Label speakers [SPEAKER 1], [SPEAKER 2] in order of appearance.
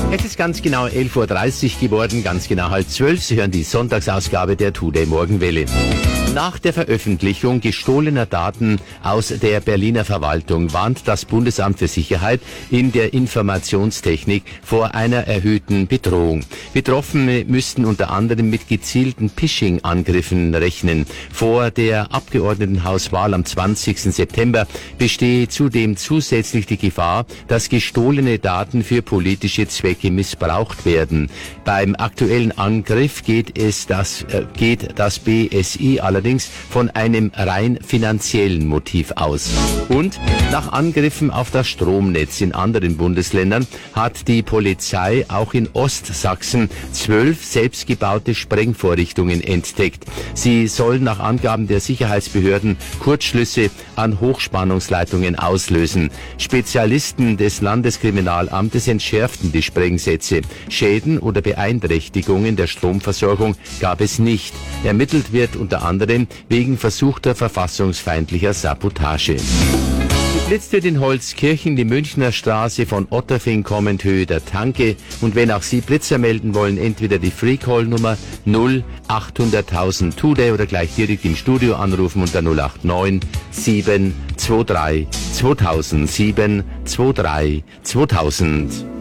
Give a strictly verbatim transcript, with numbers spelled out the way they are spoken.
[SPEAKER 1] Es ist ganz genau elf Uhr dreißig geworden, ganz genau halb zwölf. Sie hören die Sonntagsausgabe der Today Morgenwelle. Nach der Veröffentlichung gestohlener Daten aus der Berliner Verwaltung warnt das Bundesamt für Sicherheit in der Informationstechnik vor einer erhöhten Bedrohung. Betroffene müssten unter anderem mit gezielten Phishing-Angriffen rechnen. Vor der Abgeordnetenhauswahl am zwanzigsten September bestehe zudem zusätzlich die Gefahr, dass gestohlene Daten für politische Zwecke missbraucht werden. Beim aktuellen Angriff geht es das, äh, geht das B S I allerdings von einem rein finanziellen Motiv aus. Und nach Angriffen auf das Stromnetz in anderen Bundesländern hat die Polizei auch in Ostsachsen zwölf selbstgebaute Sprengvorrichtungen entdeckt. Sie sollen nach Angaben der Sicherheitsbehörden Kurzschlüsse an Hochspannungsleitungen auslösen. Spezialisten des Landeskriminalamtes entschärften die Sprengsätze. Schäden oder Beeinträchtigungen der Stromversorgung gab es nicht. Ermittelt wird unter anderem wegen versuchter verfassungsfeindlicher Sabotage. Geblitzt wird in Holzkirchen die Münchner Straße von Otterfing kommend Höhe der Tanke. Und wenn auch Sie Blitzer melden wollen, entweder die Freecall-Nummer null achthunderttausend Today oder gleich direkt im Studio anrufen unter null acht neun sieben zwei drei zweitausend sieben zwei drei zweitausend.